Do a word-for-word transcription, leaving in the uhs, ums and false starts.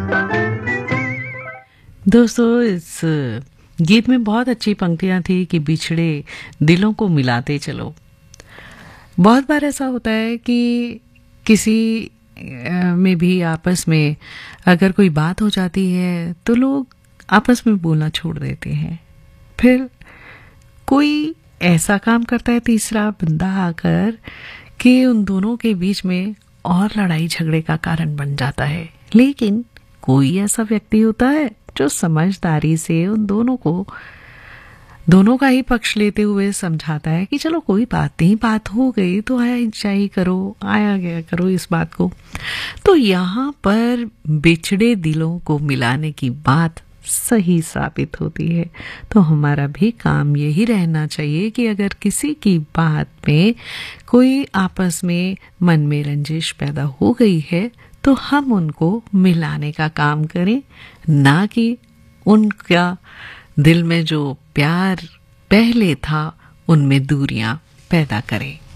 दोस्तों, इस गीत में बहुत अच्छी पंक्तियां थी कि बिछड़े दिलों को मिलाते चलो। बहुत बार ऐसा होता है कि किसी अ, में भी आपस में अगर कोई बात हो जाती है तो लोग आपस में बोलना छोड़ देते हैं। फिर कोई ऐसा काम करता है तीसरा बंदा आकर कि उन दोनों के बीच में और लड़ाई झगड़े का कारण बन जाता है। लेकिन कोई ऐसा व्यक्ति होता है जो समझदारी से उन दोनों को दोनों का ही पक्ष लेते हुए समझाता है कि चलो कोई बात नहीं, बात हो गई तो आया जाई करो, आया गया करो इस बात को। तो यहाँ पर बिछड़े दिलों को मिलाने की बात सही साबित होती है। तो हमारा भी काम यही रहना चाहिए कि अगर किसी की बात में कोई आपस में मन में रंजिश पैदा हो गई है तो हम उनको मिलाने का काम करें, ना कि उनका दिल में जो प्यार पहले था उनमें दूरियां पैदा करें।